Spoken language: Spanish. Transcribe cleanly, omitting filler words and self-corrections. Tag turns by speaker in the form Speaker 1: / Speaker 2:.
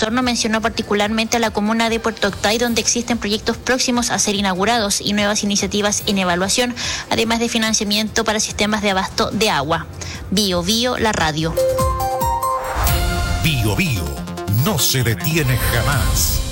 Speaker 1: Osorno mencionó particularmente a la comuna de Puerto Octay, donde existen proyectos próximos a ser inaugurados y nuevas iniciativas en evaluación, además de financiamiento para sistemas de abasto de agua. Bio Bio, la radio.
Speaker 2: Bio Bio, no se detiene jamás.